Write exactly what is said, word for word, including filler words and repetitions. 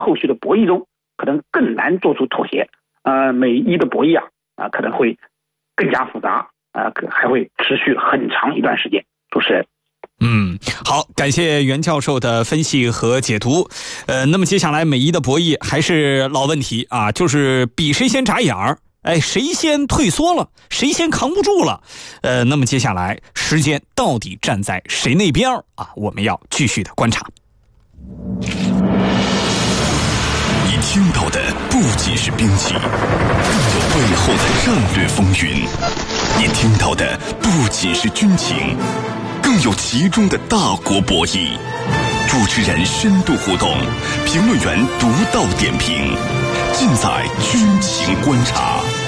后续的博弈中可能更难做出妥协。呃，美伊的博弈啊，啊、呃、可能会更加复杂，啊、呃，还会持续很长一段时间。主持人。 嗯，好，感谢袁教授的分析和解读。呃，那么接下来美伊的博弈还是老问题啊，就是比谁先眨眼儿，哎，谁先退缩了，谁先扛不住了。呃，那么接下来时间到底站在谁那边啊？我们要继续的观察。 你听到的不仅是兵器，更有背后的战略风云；你听到的不仅是军情，更有其中的大国博弈。主持人深度互动，评论员独到点评，尽在军情观察。